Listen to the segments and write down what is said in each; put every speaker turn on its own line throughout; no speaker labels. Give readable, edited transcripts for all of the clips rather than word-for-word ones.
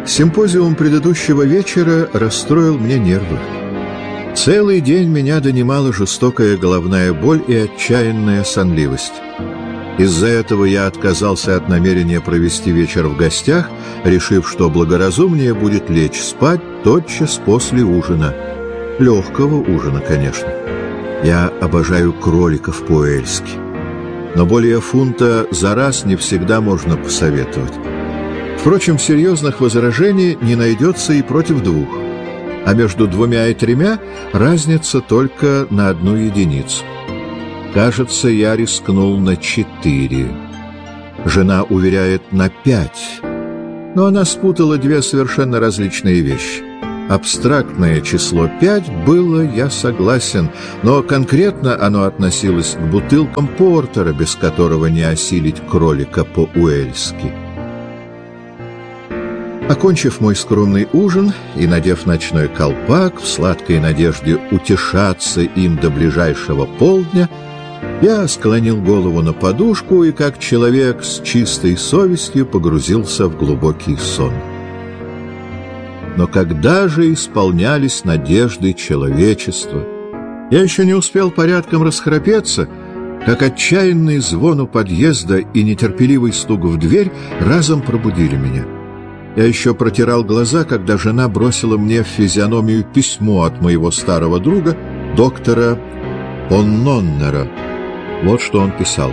Симпозиум предыдущего вечера расстроил мне нервы. Целый день меня донимала жестокая головная боль и отчаянная сонливость. Из-за этого я отказался от намерения провести вечер в гостях, решив, что благоразумнее будет лечь спать тотчас после ужина. Легкого ужина, конечно. Я обожаю кроликов по-уэльски. Но более фунта за раз не всегда можно посоветовать. Впрочем, серьезных возражений не найдется и против двух. А между 2 и 3 разница только на 1 единицу. Кажется, я рискнул на 4. Жена уверяет на 5. Но она спутала 2 совершенно различные вещи. Абстрактное число 5 было, я согласен, но конкретно оно относилось к бутылкам портера, без которого не осилить кролика по-уэльски. Окончив мой скромный ужин и надев ночной колпак в сладкой надежде утешаться им до ближайшего полдня, я склонил голову на подушку и, как человек с чистой совестью, погрузился в глубокий сон. Но когда же исполнялись надежды человечества? Я еще не успел порядком расхрапеться, как отчаянный звон у подъезда и нетерпеливый стук в дверь разом пробудили меня. Я еще протирал глаза, когда жена бросила мне в физиономию письмо от моего старого друга, доктора Понноннера. Вот что он писал.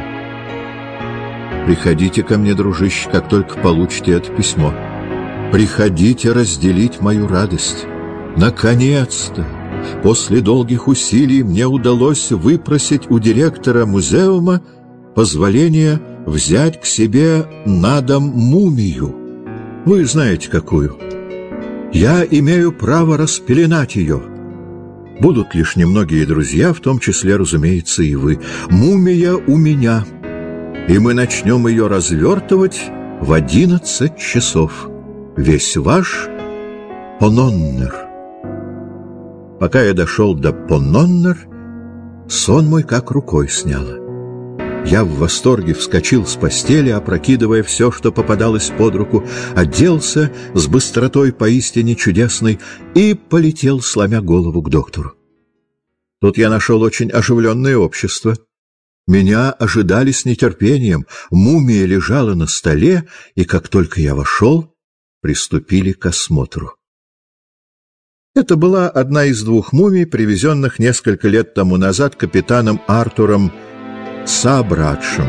«Приходите ко мне, дружище, как только получите это письмо. Приходите разделить мою радость. Наконец-то, после долгих усилий, мне удалось выпросить у директора музеума позволение взять к себе на дом мумию. Вы знаете, какую. Я имею право распеленать ее. Будут лишь немногие друзья, в том числе, разумеется, и вы. Мумия у меня, и мы начнем ее развертывать в 11 часов. Весь ваш Понноннер». Пока я дошел до Понноннер, сон мой как рукой сняло. Я в восторге вскочил с постели, опрокидывая все, что попадалось под руку, оделся с быстротой поистине чудесной и полетел, сломя голову, к доктору. Тут я нашел очень оживленное общество. Меня ожидали с нетерпением, мумия лежала на столе, и как только я вошел, приступили к осмотру. Это была одна из 2 мумий, привезенных несколько лет тому назад капитаном Артуром Сабрадшем,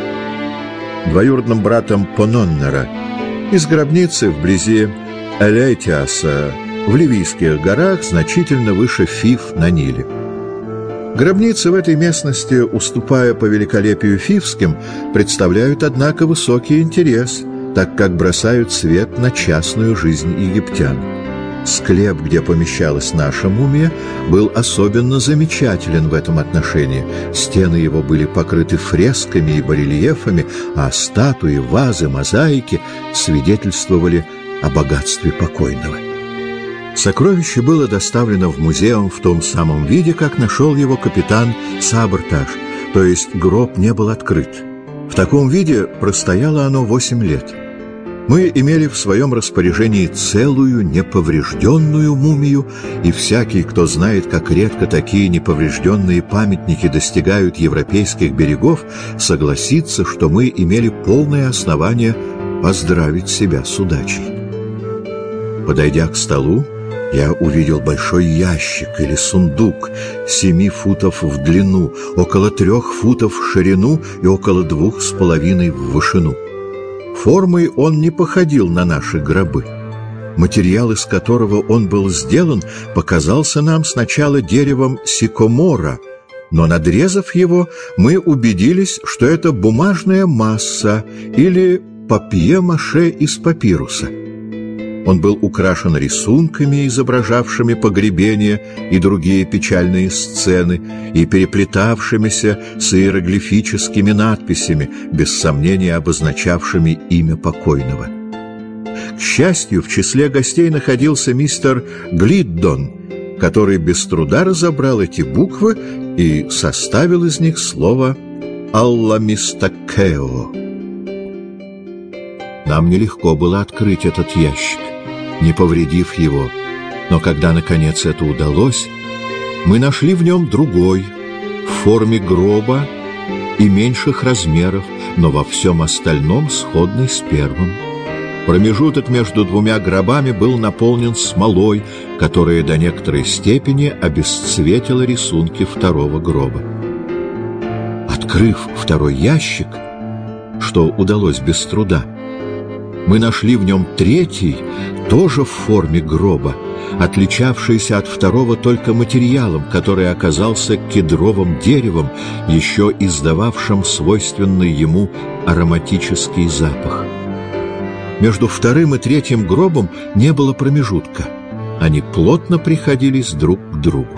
двоюродным братом Понноннера, из гробницы вблизи Элейтиаса в Ливийских горах, значительно выше Фиф на Ниле. Гробницы в этой местности, уступая по великолепию фивским, представляют, однако, высокий интерес, так как бросают свет на частную жизнь египтян. Склеп, где помещалась наша мумия, был особенно замечателен в этом отношении. Стены его были покрыты фресками и барельефами, а статуи, вазы, мозаики свидетельствовали о богатстве покойного. Сокровище было доставлено в музеум в том самом виде, как нашел его капитан Сабрташ, то есть гроб не был открыт. В таком виде простояло оно 8 лет. Мы имели в своем распоряжении целую неповрежденную мумию, и всякий, кто знает, как редко такие неповрежденные памятники достигают европейских берегов, согласится, что мы имели полное основание поздравить себя с удачей. Подойдя к столу, я увидел большой ящик или сундук 7 футов в длину, около 3 футов в ширину и около 2,5 в вышину. Формой он не походил на наши гробы. Материал, из которого он был сделан, показался нам сначала деревом сикомора, но, надрезав его, мы убедились, что это бумажная масса или папье-маше из папируса. Он был украшен рисунками, изображавшими погребение и другие печальные сцены, и переплетавшимися с иероглифическими надписями, без сомнения обозначавшими имя покойного. К счастью, в числе гостей находился мистер Глиддон, который без труда разобрал эти буквы и составил из них слово «Алламистакео». Нам нелегко было открыть этот ящик. не повредив его. Но когда, наконец, это удалось, мы нашли в нем другой, в форме гроба и меньших размеров, но во всем остальном сходный с первым. Промежуток между двумя гробами был наполнен смолой, которая до некоторой степени обесцветила рисунки второго гроба. Открыв второй ящик, что удалось без труда, мы нашли в нем третий, тоже в форме гроба, отличавшийся от второго только материалом, который оказался кедровым деревом, еще издававшим свойственный ему ароматический запах. Между вторым и третьим гробом не было промежутка. Они плотно приходились друг к другу.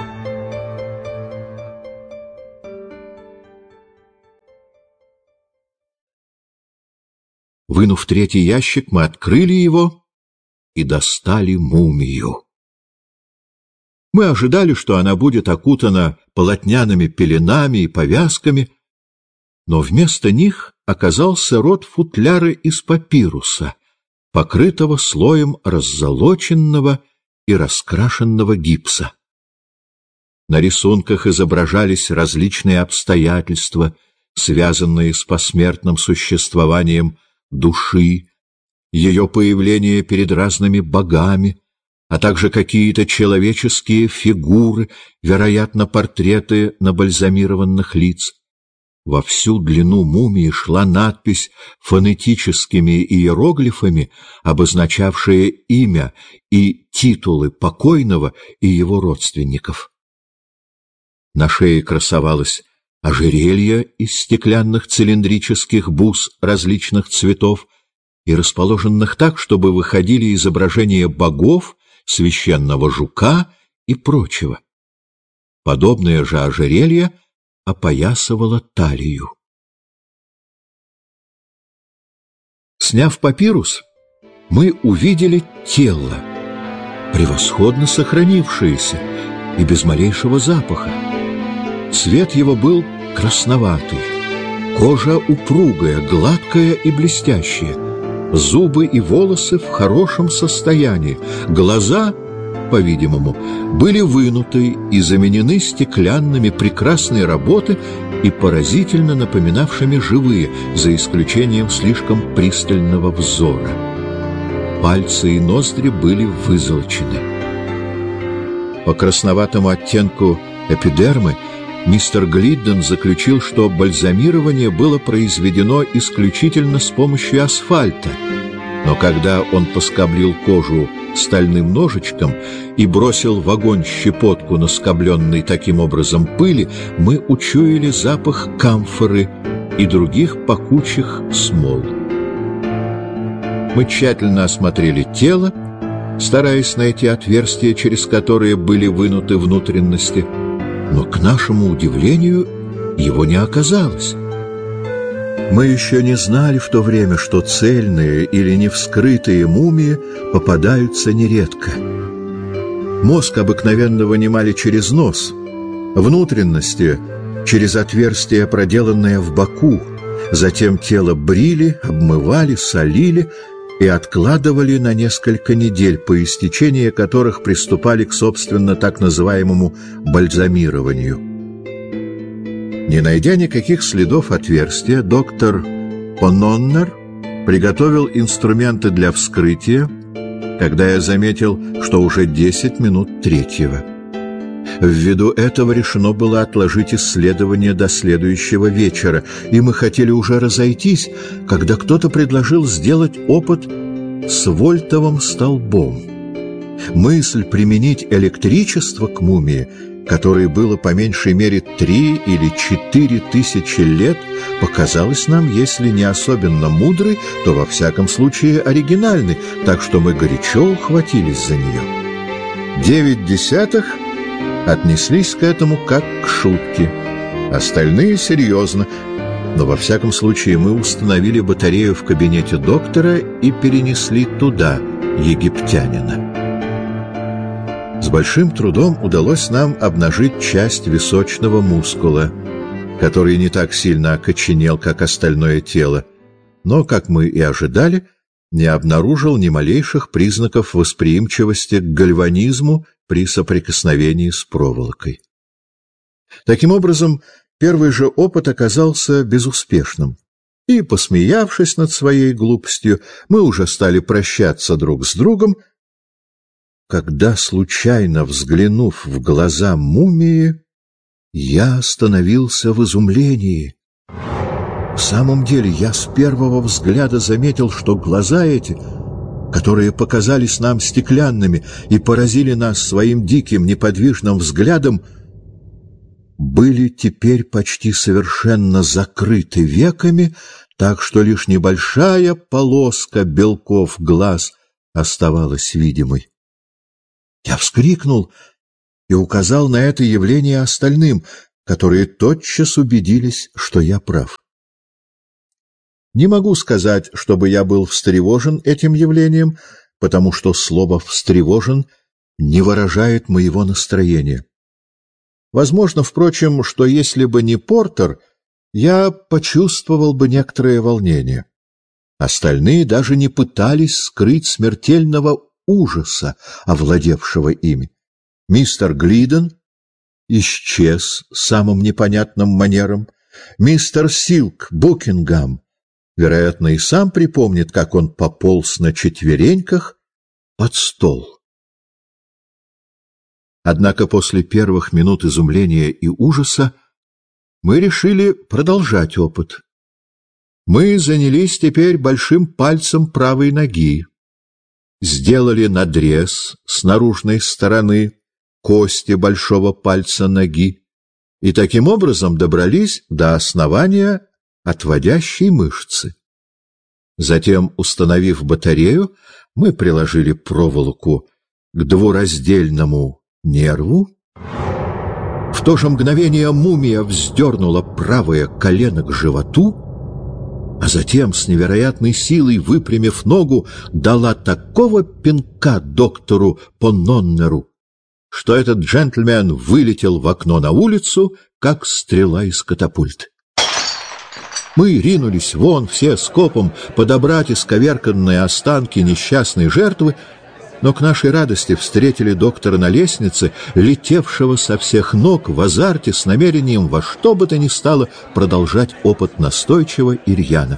Вынув третий ящик, мы открыли его и достали мумию. Мы ожидали, что она будет окутана полотняными пеленами и повязками, но вместо них оказался рот футляра из папируса, покрытого слоем раззолоченного и раскрашенного гипса. На рисунках изображались различные обстоятельства, связанные с посмертным существованием души, ее появление перед разными богами, а также какие-то человеческие фигуры, вероятно, портреты набальзамированных лиц. Во всю длину мумии шла надпись фонетическими иероглифами, обозначавшая имя и титулы покойного и его родственников. На шее красовалось ожерелье из стеклянных цилиндрических бус различных цветов и расположенных так, чтобы выходили изображения богов, священного жука и прочего. Подобное же ожерелье опоясывало талию. Сняв папирус, мы увидели тело, превосходно сохранившееся и без малейшего запаха. Цвет его был красноватый, кожа упругая, гладкая и блестящая, зубы и волосы в хорошем состоянии, глаза, по-видимому, были вынуты и заменены стеклянными прекрасной работы и поразительно напоминавшими живые, за исключением слишком пристального взора. Пальцы и ноздри были вызолочены. По красноватому оттенку эпидермы мистер Глидден заключил, что бальзамирование было произведено исключительно с помощью асфальта, но когда он поскоблил кожу стальным ножичком и бросил в огонь щепотку наскобленной таким образом пыли, мы учуяли запах камфоры и других пахучих смол. Мы тщательно осмотрели тело, стараясь найти отверстия, через которые были вынуты внутренности, но, к нашему удивлению, его не оказалось. Мы еще не знали в то время, что цельные или невскрытые мумии попадаются нередко. Мозг обыкновенно вынимали через нос, внутренности — через отверстие, проделанное в боку, затем тело брили, обмывали, солили и откладывали на несколько недель, по истечении которых приступали к, собственно, так называемому бальзамированию. Не найдя никаких следов отверстия, доктор Пононнер приготовил инструменты для вскрытия, когда я заметил, что уже 10 минут третьего. Ввиду этого решено было отложить исследование до следующего вечера, и мы хотели уже разойтись, когда кто-то предложил сделать опыт с вольтовым столбом. Мысль применить электричество к мумии, которой было по меньшей мере 3 или 4 тысячи лет, показалась нам, если не особенно мудрой, то во всяком случае оригинальной, так что мы горячо ухватились за нее. 9 десятых отнеслись к этому как к шутке, остальные серьезно, но во всяком случае мы установили батарею в кабинете доктора и перенесли туда египтянина. С большим трудом удалось нам обнажить часть височного мускула, который не так сильно окоченел, как остальное тело, но, как мы и ожидали, не обнаружил ни малейших признаков восприимчивости к гальванизму при соприкосновении с проволокой. Таким образом, первый же опыт оказался безуспешным, и, посмеявшись над своей глупостью, мы уже стали прощаться друг с другом, когда, случайно взглянув в глаза мумии, я остановился в изумлении. В самом деле, я с первого взгляда заметил, что глаза эти, которые показались нам стеклянными и поразили нас своим диким неподвижным взглядом, были теперь почти совершенно закрыты веками, так что лишь небольшая полоска белков глаз оставалась видимой. Я вскрикнул и указал на это явление остальным, которые тотчас убедились, что я прав. Не могу сказать, чтобы я был встревожен этим явлением, потому что слово «встревожен» не выражает моего настроения. Возможно, впрочем, что если бы не Портер, я почувствовал бы некоторое волнение. Остальные даже не пытались скрыть смертельного ужаса, овладевшего ими. Мистер Глиден исчез самым непонятным манером. Мистер Силк Букингам, вероятно, и сам припомнит, как он пополз на четвереньках под стол. Однако после первых минут изумления и ужаса мы решили продолжать опыт. Мы занялись теперь большим пальцем правой ноги, сделали надрез с наружной стороны кости большого пальца ноги и таким образом добрались до основания отводящей мышцы. Затем, установив батарею, мы приложили проволоку к двураздельному нерву. В то же мгновение мумия вздернула правое колено к животу, а затем с невероятной силой, выпрямив ногу, дала такого пинка доктору Пононнеру, что этот джентльмен вылетел в окно на улицу, как стрела из катапульты. Мы ринулись вон все скопом подобрать исковерканные останки несчастной жертвы, но к нашей радости встретили доктора на лестнице, летевшего со всех ног в азарте с намерением во что бы то ни стало продолжать опыт настойчиво и рьяно.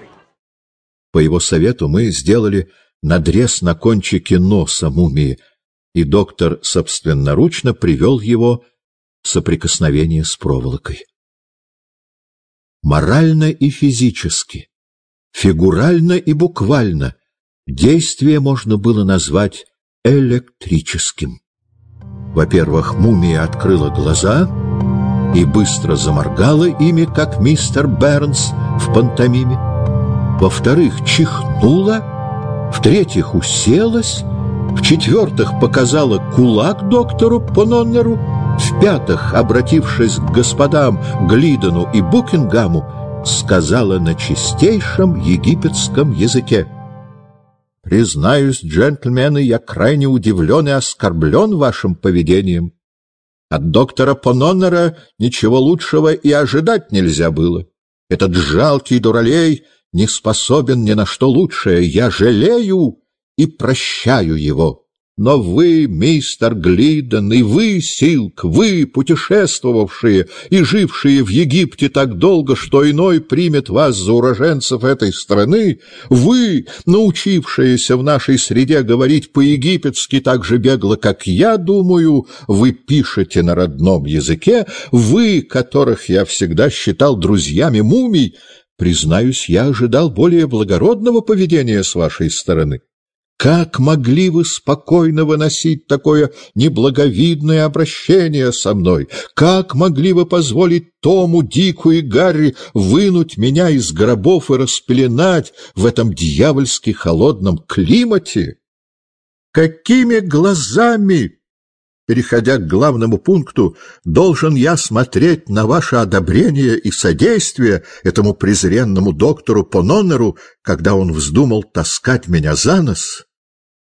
По его совету мы сделали надрез на кончике носа мумии, и доктор собственноручно привел его в соприкосновение с проволокой. Морально и физически, фигурально и буквально действие можно было назвать электрическим. Во-первых, мумия открыла глаза и быстро заморгала ими, как мистер Бернс в пантомиме. Во-вторых, чихнула. В-третьих, уселась. В-четвертых, показала кулак доктору Пононнеру. В-пятых, обратившись к господам Глидену и Букингаму, сказала на чистейшем египетском языке: «Признаюсь, джентльмены, я крайне удивлен и оскорблен вашим поведением. От доктора Пононнера ничего лучшего и ожидать нельзя было. Этот жалкий дуралей не способен ни на что лучшее. Я жалею и прощаю его. Но вы, мистер Глиден, и вы, Силк, вы, путешествовавшие и жившие в Египте так долго, что иной примет вас за уроженцев этой страны, вы, научившиеся в нашей среде говорить по-египетски так же бегло, как я думаю, вы пишете на родном языке, вы, которых я всегда считал друзьями мумий, признаюсь, я ожидал более благородного поведения с вашей стороны. Как могли вы спокойно выносить такое неблаговидное обращение со мной? Как могли вы позволить Тому, Дику и Гарри вынуть меня из гробов и распеленать в этом дьявольски холодном климате? Какими глазами, переходя к главному пункту, должен я смотреть на ваше одобрение и содействие этому презренному доктору Пононнеру, когда он вздумал таскать меня за нос